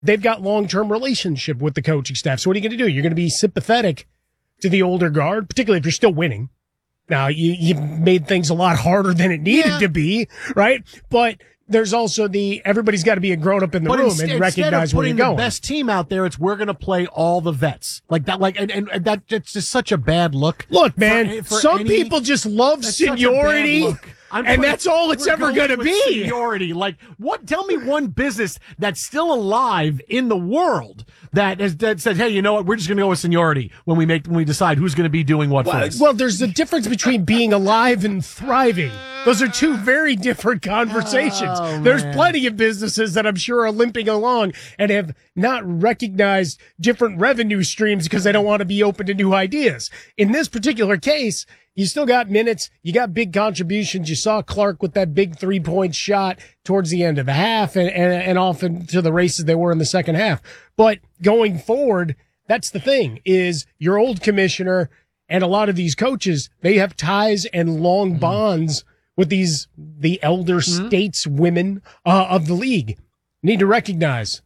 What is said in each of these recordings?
they've got long-term relationship with the coaching staff. So what are you going to do? You're going to be sympathetic to the older guard, particularly if you're still winning. Now, you made things a lot harder than it needed to be, right? But there's also everybody's got to be a grown-up in the room and recognize where you're going. The best team out there, it's we're going to play all the vets. Like that, and that, it's just such a bad look. Look, man, some people just love seniority. And that's all it's ever going to be. Seniority. Like, what? Tell me one business that's still alive in the world that says, hey, you know what? We're just going to go with seniority when we decide who's going to be doing what first. Well, there's a difference between being alive and thriving. Those are two very different conversations. There's plenty of businesses that I'm sure are limping along and have not recognized different revenue streams because they don't want to be open to new ideas. In this particular case, you still got minutes. You got big contributions. You saw Clark with that big 3-point shot towards the end of the half and off into the races they were in the second half. But going forward, that's the thing is your old commissioner and a lot of these coaches, they have ties and long bonds with the elder stateswomen of the league. Need to recognize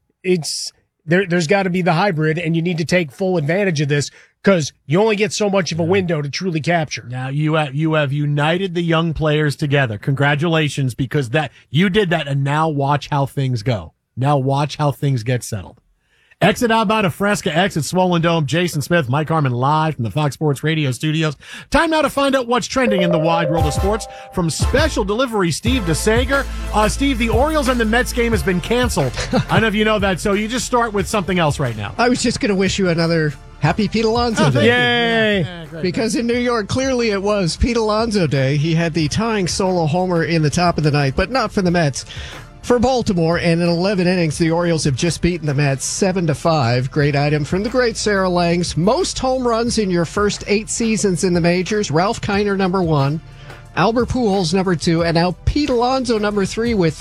there's got to be the hybrid, and you need to take full advantage of this because you only get so much of a window to truly capture. Now you have united the young players together. Congratulations, because you did that, and now watch how things go. Now watch how things get settled. Exit out by Fresca, exit Swollen Dome. Jason Smith, Mike Harmon live from the Fox Sports Radio studios. Time now to find out what's trending in the wide world of sports from special delivery Steve DeSager. Steve, the Orioles and the Mets game has been canceled. I don't know if you know that, so you just start with something else right now. I was just going to wish you another happy Pete Alonso Day. Yay! Yeah, great. Because in New York, clearly it was Pete Alonso Day. He had the tying solo homer in the top of the ninth, but not for the Mets. For Baltimore, and in 11 innings, the Orioles have just beaten the Mets 7-5. Great item from the great Sarah Langs. Most home runs in your first 8 seasons in the majors. Ralph Kiner, number 1. Albert Pujols, number 2. And now Pete Alonso, number 3, with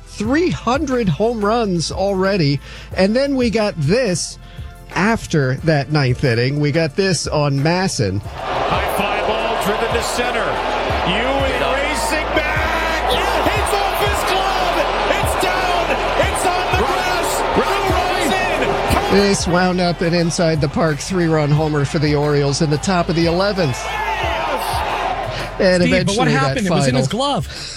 300 home runs already. And then we got this after that 9th inning. We got this on Masson. High fly ball driven to center. Ewing racing back. It's off his glove. It's down. It's on the grass. 2 runs in. This wound up an inside the park 3-run homer for the Orioles in the top of the 11th. And Steve, eventually but what happened? That It was in final, his glove.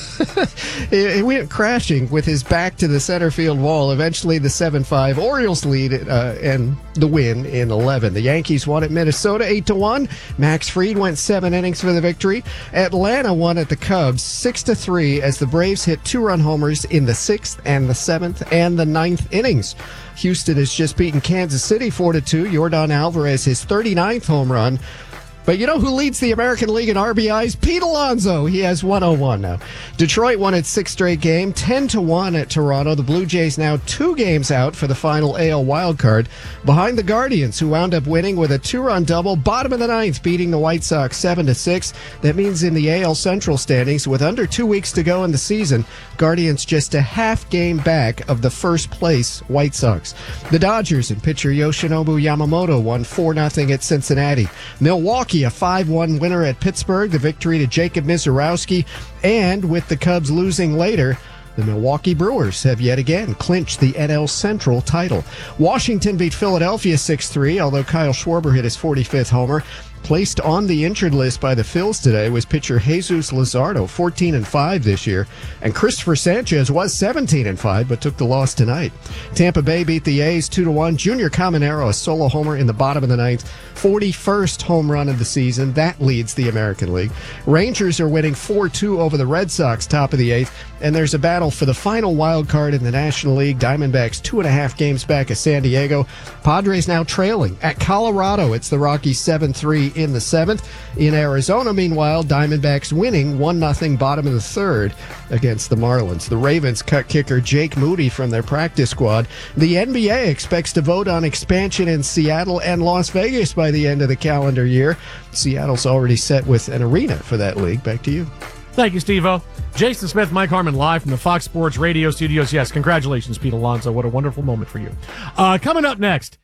It went crashing with his back to the center field wall. Eventually, the 7-5 Orioles lead and the win in 11. The Yankees won at Minnesota 8-1. Max Fried went 7 innings for the victory. Atlanta won at the Cubs 6-3 as the Braves hit 2-run homers in the 6th and the 7th and the 9th innings. Houston has just beaten Kansas City 4-2. Yordan Alvarez his 39th home run. But you know who leads the American League in RBIs? Pete Alonso. He has 101 now. Detroit won its 6th straight game, 10-1 at Toronto. The Blue Jays now 2 games out for the final AL wildcard, behind the Guardians, who wound up winning with a 2-run double, bottom of the 9th, beating the White Sox 7-6. That means in the AL Central standings, with under 2 weeks to go in the season, Guardians just a half game back of the first place White Sox. The Dodgers and pitcher Yoshinobu Yamamoto won 4-0 at Cincinnati. Milwaukee, a 5-1 winner at Pittsburgh, the victory to Jacob Misiorowski, and with the Cubs losing later, the Milwaukee Brewers have yet again clinched the NL Central title. Washington beat Philadelphia 6-3, although Kyle Schwarber hit his 45th homer. Placed on the injured list by the Phils today was pitcher Jesus Luzardo, 14-5 this year, and Christopher Sanchez was 17-5, but took the loss tonight. Tampa Bay beat the A's 2-1. Junior Caminero, a solo homer in the bottom of the 9th, 41st home run of the season. That leads the American League. Rangers are winning 4-2 over the Red Sox, top of the 8th, and there's a battle for the final wild card in the National League. Diamondbacks 2.5 games back of San Diego. Padres now trailing at Colorado. It's the Rockies 7-3 in the 7th. In Arizona, meanwhile, Diamondbacks winning 1-0 bottom of the 3rd against the Marlins. The Ravens cut kicker Jake Moody from their practice squad. The NBA expects to vote on expansion in Seattle and Las Vegas by the end of the calendar year. Seattle's already set with an arena for that league. Back to you. Thank you, Steve-O. Jason Smith, Mike Harmon live from the Fox Sports Radio studios. Yes, congratulations, Pete Alonso. What a wonderful moment for you. Coming up next,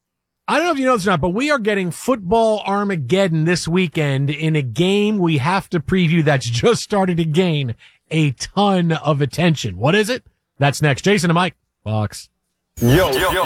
I don't know if you know this or not, but we are getting football Armageddon this weekend in a game we have to preview that's just started to gain a ton of attention. What is it? That's next. Jason and Mike, Fox. Yo,